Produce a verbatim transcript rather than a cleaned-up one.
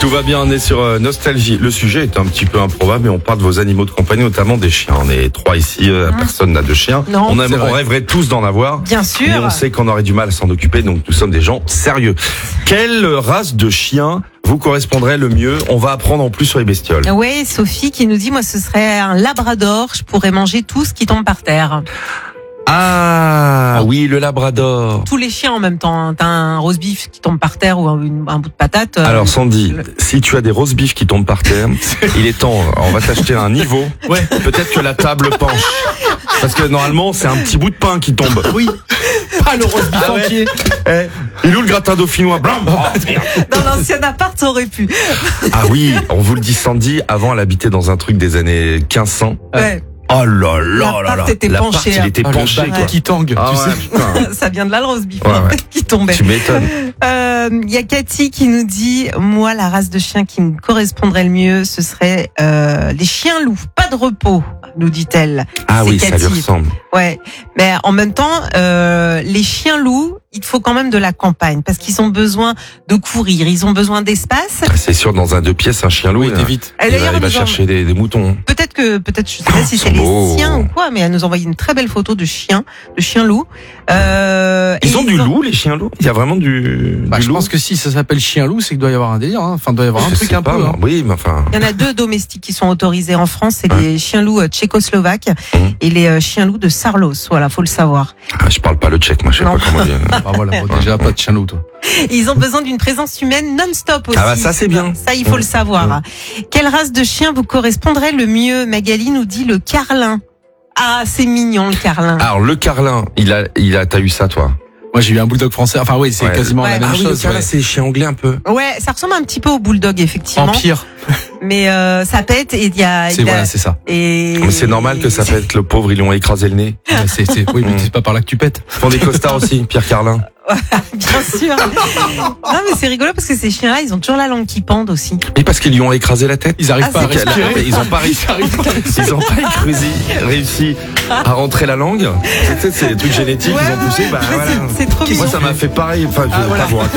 Tout va bien, on est sur euh, Nostalgie. Le sujet est un petit peu improbable, mais on parle de vos animaux de compagnie, notamment des chiens. On est trois ici, euh, Mmh. personne n'a de chien. Non, on, aime, on rêverait tous d'en avoir. Bien sûr. Mais on sait qu'on aurait du mal à s'en occuper, donc nous sommes des gens sérieux. Quelle race de chien vous correspondrait le mieux? On va apprendre en plus sur les bestioles. Oui, Sophie qui nous dit, moi ce serait un labrador, je pourrais manger tout ce qui tombe par terre. Ah oui, le labrador. Tous les chiens en même temps, hein. T'as un roast beef qui tombe par terre ou un, une- un bout de patate. euh, Alors Sandy, le- si tu as des roast beef qui tombent par terre, il est temps, on va t'acheter un niveau. Ouais. Peut-être que la table penche. Parce que normalement, c'est un petit bout de pain qui tombe. Oui. Pas le roast beef Ah ouais. entier. Eh, il est où le gratin dauphinois blanc? Oh, merde. Dans l'ancien appart, ça aurait pu. Ah oui, on vous le dit Sandy, avant elle habitait dans un truc des années quinze cents. Ouais. Oh là là là là. L'appart était L'appart, penché, il hein. était Ah, penché le quoi. bac qui tangue, Ah tu ouais, sais. putain. Ça vient de là le roast beef Ouais, hein, ouais. qui tombait. Tu m'étonnes. Euh, Il y a Cathy qui nous dit, moi la race de chien qui me correspondrait le mieux, ce serait euh, les chiens loups. Pas de repos, nous dit-elle. Ah C'est oui, ça Cathy. lui ressemble. Ouais, mais en même temps, euh, les chiens loups, il faut quand même de la campagne parce qu'ils ont besoin de courir, ils ont besoin d'espace. Ah, c'est sûr, dans un deux pièces, un chien loup, Oui, il, t'es vite. Et il va, d'ailleurs, il va nous en- chercher des, des moutons. Peut-être que, peut-être, je sais pas si Ils c'est sont les beaux. siens ou quoi, mais elle nous a envoyé une très belle photo de chiens, de chiens loups. Euh, Ils et ont du loup, les chiens loups? Il y a vraiment du, Bah, du je loup? pense que si ça s'appelle chien loup, c'est qu'il doit y avoir un délire. Hein. Enfin, il doit y avoir un Je truc sais un pas, peu. moi. Hein. Oui, mais enfin. Il y en a deux domestiques qui sont autorisés en France, c'est Hein les chiens loups euh, tchécoslovaques Mmh. et les euh, chiens loups de Sarlos. Voilà, faut le savoir. Ah, je parle pas le tchèque, moi, je sais Non. pas comment dire. Ah voilà, bon, déjà pas de chien loup, toi. Et ils ont besoin d'une présence humaine non-stop aussi. Ah bah, ça, c'est bien. Ça, il faut Mmh. le savoir. Quelle race de chien vous correspondrait le mieux? Magali nous dit le carlin. Ah, c'est mignon le carlin. Alors, le carlin, il a, il a, t'as eu ça, toi? Moi, j'ai eu un bulldog français. Enfin, oui, c'est Ouais. quasiment Ouais. la même Ah oui, le chose. carlin, ouais. c'est les chiens anglais un peu. Ouais, ça ressemble un petit peu au bulldog effectivement. En pire. Mais euh, ça pète et il y a. C'est il a- voilà, c'est ça. et... Mais c'est normal que ça pète, le pauvre, ils lui ont écrasé le nez. Ouais, c'est, c'est, oui, mais Mm. c'est pas par là que tu pètes. Ils font des costards aussi, Pierre Carlin. Bien sûr. Non mais c'est rigolo parce que ces chiens-là, ils ont toujours la langue qui pend aussi. Et parce qu'ils lui ont écrasé la tête. Ils arrivent Ah, pas à c'est Qu'elle- respirer. Ils ont pas réussi, ils ont pas réussi, réussi à rentrer la langue. Tu sais, c'est des trucs génétiques, Ouais, ils ont poussé, ouais, bah mais voilà. c'est- c'est trop Moi, mignon. ça m'a fait pareil. Enfin, je Ah, vais voilà. pas vous raconter.